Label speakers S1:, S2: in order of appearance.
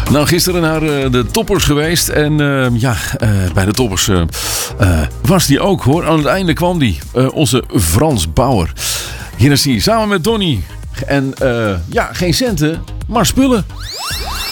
S1: Nou, gisteren naar de toppers geweest. En bij de toppers was die ook, hoor. Aan het einde kwam die. Onze Frans Bauer. Hier is hij, samen met Donnie. En geen centen, maar spullen.